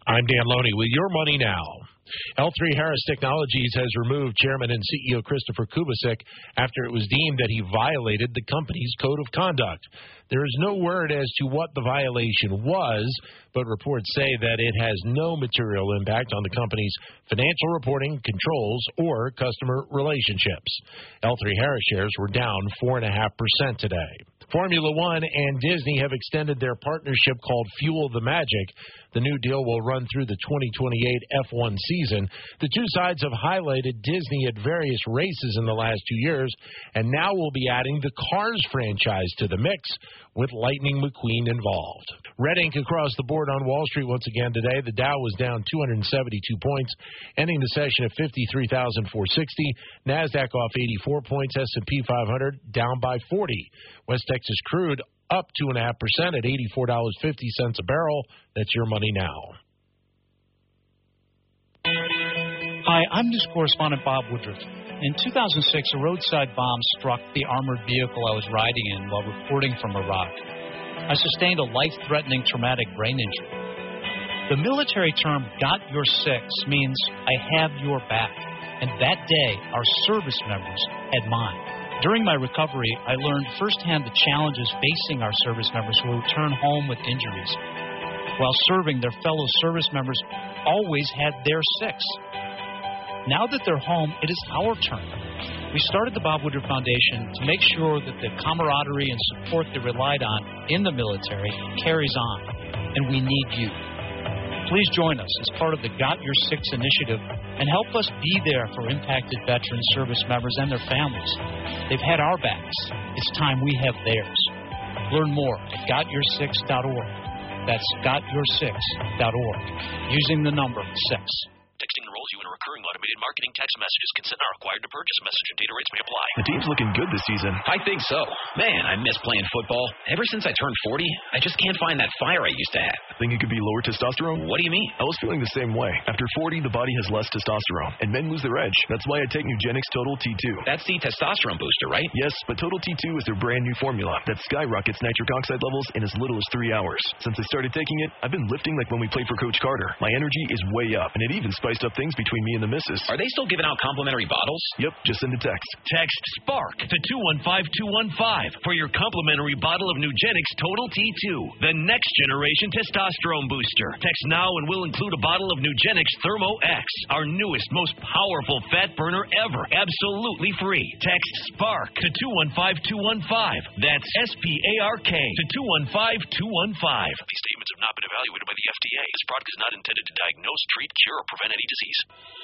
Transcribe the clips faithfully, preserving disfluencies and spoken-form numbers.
I'm Dan Loney with Your Money Now. L three Harris Technologies has removed Chairman and C E O Christopher Kubasik after it was deemed that he violated the company's code of conduct. There is no word as to what the violation was, but reports say that it has no material impact on the company's financial reporting, controls, or customer relationships. L three Harris shares were down four point five percent today. Formula One and Disney have extended their partnership called Fuel the Magic. The new deal will run through the twenty twenty-eight F one season. The two sides have highlighted Disney at various races in the last two years, and now will be adding the Cars franchise to the mix, with Lightning McQueen involved. Red ink across the board on Wall Street once again today. The Dow was down two hundred seventy-two points, ending the session at fifty-three thousand four hundred sixty. NASDAQ off eighty-four points. S and P five hundred down by forty. West Texas crude up two point five percent at eighty-four dollars and fifty cents a barrel. That's Your Money Now. Hi, I'm news correspondent Bob Woodruff. In two thousand six, a roadside bomb struck the armored vehicle I was riding in while reporting from Iraq. I sustained a life-threatening traumatic brain injury. The military term, got your six, means I have your back. And that day, our service members had mine. During my recovery, I learned firsthand the challenges facing our service members who return home with injuries. While serving, their fellow service members always had their six. Now that they're home, it is our turn. We started the Bob Woodruff Foundation to make sure that the camaraderie and support they relied on in the military carries on, and we need you. Please join us as part of the Got Your Six initiative and help us be there for impacted veterans, service members, and their families. They've had our backs. It's time we have theirs. Learn more at got your six dot org. That's got your six dot org. Using the number six. Texting enrolls you in a recurring automated marketing text messages. Consent are required to purchase. Message and data rates may apply. The team's looking good this season. I think so. Man, I miss playing football. Ever since I turned forty, I just can't find that fire I used to have. Think it could be lower testosterone? What do you mean? I was feeling the same way. After forty, the body has less testosterone, and men lose their edge. That's why I take Nugenix Total T two. That's the testosterone booster, right? Yes, but Total T two is their brand new formula that skyrockets nitric oxide levels in as little as three hours. Since I started taking it, I've been lifting like when we played for Coach Carter. My energy is way up, and it even spiced up things between me and the missus. Are they still giving out complimentary bottles? Yep, just send a text. Text SPARK to two one five two one five for your complimentary bottle of Nugenix Total T two, the next generation testosterone booster. Text now and we'll include a bottle of Nugenix Thermo X, our newest, most powerful fat burner ever, absolutely free. Text SPARK to two one five two one five. That's S P A R K to two one five two one five. These statements have not been evaluated by the F D A. This product is not intended to diagnose, treat, cure, or prevent any disease.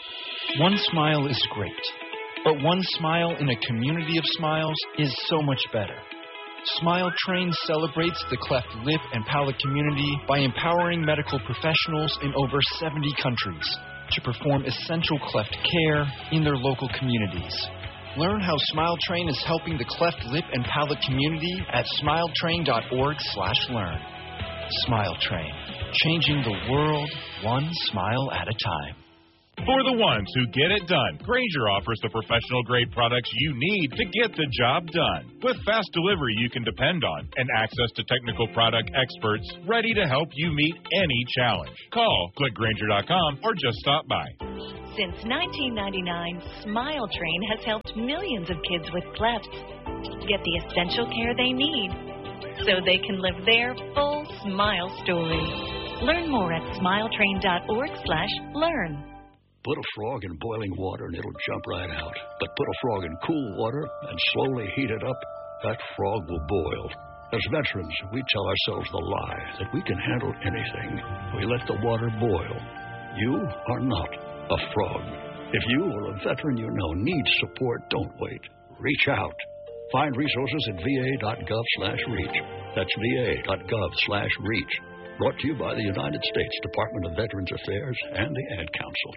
One smile is great, but one smile in a community of smiles is so much better. Smile Train celebrates the cleft lip and palate community by empowering medical professionals in over seventy countries to perform essential cleft care in their local communities. Learn how Smile Train is helping the cleft lip and palate community at smile train dot org slash learn. Smile Train, changing the world one smile at a time. For the ones who get it done, Grainger offers the professional-grade products you need to get the job done. With fast delivery you can depend on and access to technical product experts ready to help you meet any challenge. Call, click Grainger dot com, or just stop by. Since nineteen ninety-nine, Smile Train has helped millions of kids with clefts get the essential care they need so they can live their full smile story. Learn more at smile train dot org slash learn. Put a frog in boiling water and it'll jump right out. But put a frog in cool water and slowly heat it up, that frog will boil. As veterans, we tell ourselves the lie that we can handle anything. We let the water boil. You are not a frog. If you or a veteran you know needs support, don't wait. Reach out. Find resources at v a dot gov slash reach. That's v a dot gov slash reach. Brought to you by the United States Department of Veterans Affairs and the Ad Council.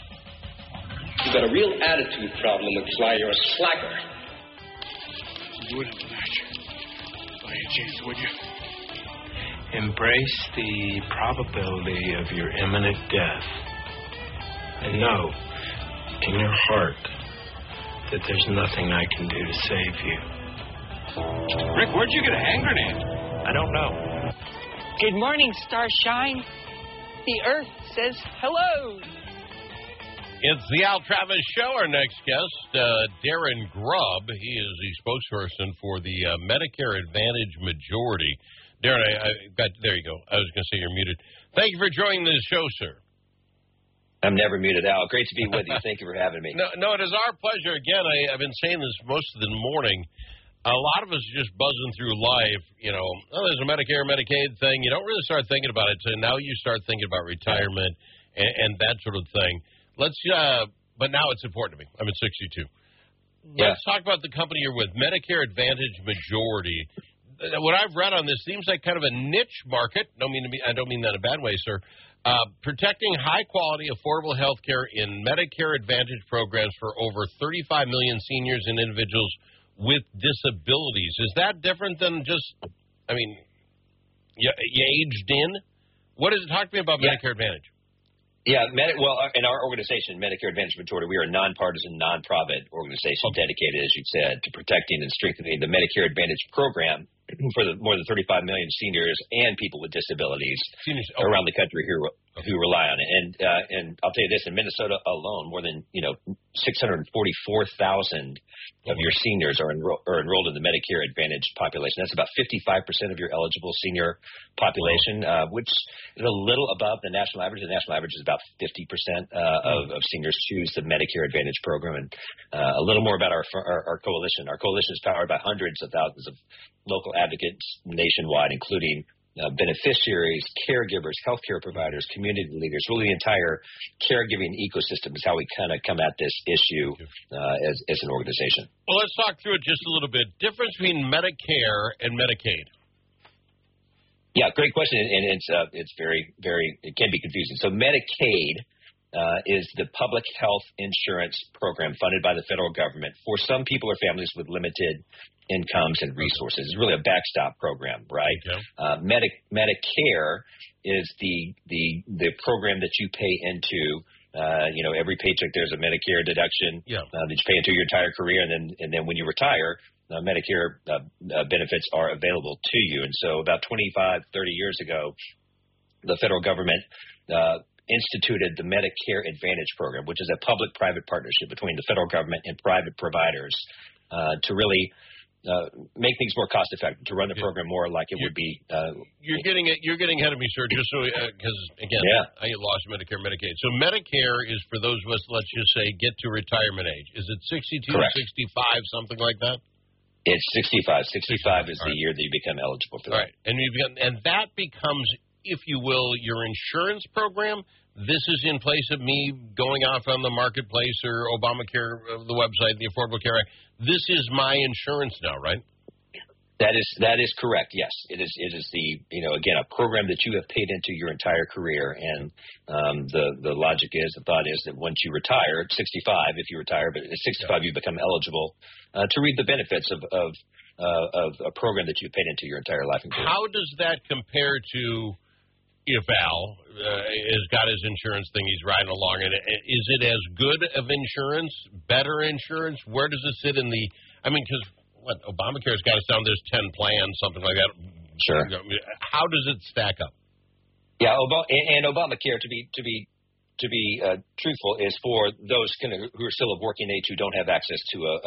You've got a real attitude problem, McFly. You're a slacker. You wouldn't tonight, by any chance, would you? Embrace the probability of your imminent death. And know in your heart that there's nothing I can do to save you. Rick, where'd you get a hand grenade? I don't know. Good morning, Starshine. The Earth says hello. It's the Al Travis Show. Our next guest, uh, Darren Grubb. He is the spokesperson for the uh, Medicare Advantage majority. Darren, I, I got there. You go. I was going to say you're muted. Thank you for joining the show, sir. I'm never muted, Al. Great to be with you. Thank you for having me. No, no, it is our pleasure. Again, I, I've been saying this most of the morning. A lot of us are just buzzing through life. You know, oh, there's a Medicare, Medicaid thing. You don't really start thinking about it. So now you start thinking about retirement and, and that sort of thing. Let's, uh, but now it's important to me. I'm at sixty-two. Yeah. Let's talk about the company you're with, Medicare Advantage Majority. What I've read on this seems like kind of a niche market. Don't mean to be, I don't mean that in a bad way, sir. Uh, protecting high-quality, affordable health care in Medicare Advantage programs for over thirty-five million seniors and individuals with disabilities. Is that different than just, I mean, you, you aged in? What is it? Talk to me about Yeah. Medicare Advantage. Yeah, Medi- well, in our organization, Medicare Advantage Majority, we are a nonpartisan, non-profit organization dedicated, as you said, to protecting and strengthening the Medicare Advantage program for the more than thirty-five million seniors and people with disabilities Seniors, okay. around the country who who rely on it. And uh, and I'll tell you this: in Minnesota alone, more than you know six hundred forty-four thousand of your seniors are, enro- are enrolled in the Medicare Advantage population. That's about fifty-five percent of your eligible senior population, uh, which is a little above the national average. The national average is about fifty percent uh, of, of seniors choose the Medicare Advantage program. And uh, a little more about our, our our coalition. Our coalition is powered by hundreds of thousands of local advocates nationwide, including Uh, beneficiaries, caregivers, healthcare providers, community leaders, really the entire caregiving ecosystem is how we kind of come at this issue uh, as, as an organization. Well, let's talk through it just a little bit. Difference between Medicare and Medicaid. Yeah, great question, and it's uh, it's very, very, it can be confusing. So Medicaid uh, is the public health insurance program funded by the federal government for some people or families with limited incomes and resources. It's really a backstop program, right? Okay. Uh, Medi- Medicare is the the the program that you pay into. Uh, you know, every paycheck there's a Medicare deduction yeah. uh, that you pay into your entire career, and then and then when you retire, uh, Medicare uh, uh, benefits are available to you. And so, about twenty-five, thirty years ago, the federal government uh, instituted the Medicare Advantage program, which is a public-private partnership between the federal government and private providers uh, to really Uh, make things more cost effective, to run the program more like it you're, would be. Uh, you're getting it. You're getting ahead of me, sir. Just so because uh, again, yeah. I get lost in Medicare, Medicaid. So Medicare is for those of us. Let's just say get to retirement age. Is it sixty-two, Correct. sixty-five, something like that? It's sixty-five. sixty-five is All the right. year that you become eligible for All that. right, and you become, and that becomes, if you will, your insurance program. This is in place of me going off on the marketplace or Obamacare, uh, the website, the Affordable Care Act. This is my insurance now, right? That is that is correct. Yes, it is. It is the you know again a program that you have paid into your entire career, and um, the the logic is the thought is that once you retire at sixty-five, if you retire, but at sixty-five you become eligible uh, to reap the benefits of of, uh, of a program that you've paid into your entire life. And career. How does that compare to if Al uh, has got his insurance thing he's riding along in it? Is it as good of insurance, better insurance? Where does it sit in the? I mean, because. What Obamacare's got us down. There's ten plans, something like that. Sure. How does it stack up? Yeah, Ob- and Obamacare, to be to be to be uh, truthful, is for those kind of who are still of working age who don't have access to a,